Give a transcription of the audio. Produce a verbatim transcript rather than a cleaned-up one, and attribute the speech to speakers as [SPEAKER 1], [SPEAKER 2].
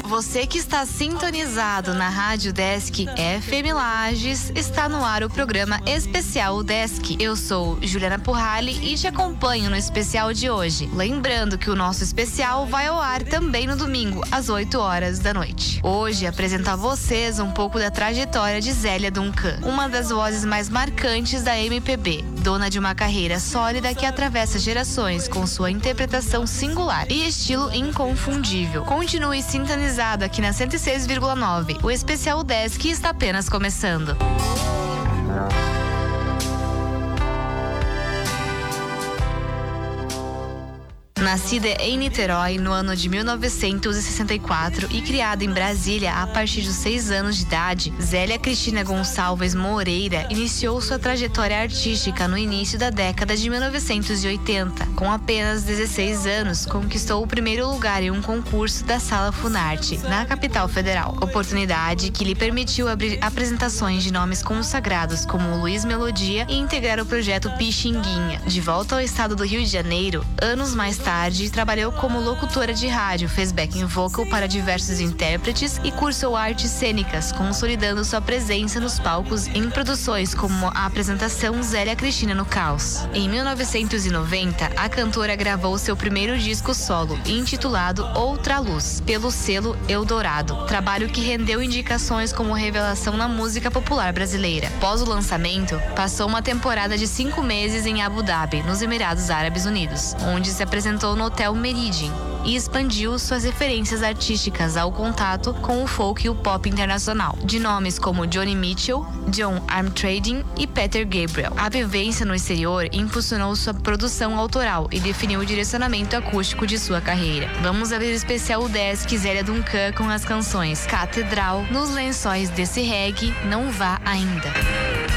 [SPEAKER 1] Você que está sintonizado na Rádio Desk F M Lages, está no ar o programa especial Desk. Eu sou Juliana Purrali e te acompanho no especial de hoje. Lembrando que o nosso especial vai ao ar também no domingo, às oito horas da noite. Hoje apresento a vocês um pouco da trajetória de Zélia Duncan, uma das vozes mais marcantes da M P B, dona de uma carreira sólida que atravessa gerações com sua interpretação singular e estilo inconfundível. Continue sintonizado aqui na cento e seis vírgula nove. O especial Desk está apenas começando. Nascida em Niterói no ano de mil novecentos e sessenta e quatro e criada em Brasília a partir dos seis anos de idade, Zélia Cristina Gonçalves Moreira iniciou sua trajetória artística no início da década de mil novecentos e oitenta. Com apenas dezesseis anos, conquistou o primeiro lugar em um concurso da Sala Funarte, na capital federal. Oportunidade que lhe permitiu abrir apresentações de nomes consagrados como Luiz Melodia e integrar o projeto Pixinguinha. De volta ao estado do Rio de Janeiro, anos mais tarde, Tarde, trabalhou como locutora de rádio, fez backing vocal para diversos intérpretes e cursou artes cênicas, consolidando sua presença nos palcos em produções como a apresentação Zélia Cristina no Caos. Em mil novecentos e noventa, a cantora gravou seu primeiro disco solo, intitulado Outra Luz, pelo selo Eldorado, trabalho que rendeu indicações como revelação na música popular brasileira. Após o lançamento, passou uma temporada de cinco meses em Abu Dhabi, nos Emirados Árabes Unidos, onde se apresentou no Hotel Meridian e expandiu suas referências artísticas ao contato com o folk e o pop internacional, de nomes como Johnny Mitchell, John Armstrong e Peter Gabriel. A vivência no exterior impulsionou sua produção autoral e definiu o direcionamento acústico de sua carreira. Vamos abrir o especial Desk Zélia Duncan com as canções Catedral, Nos Lençóis desse Reggae, Não Vá Ainda.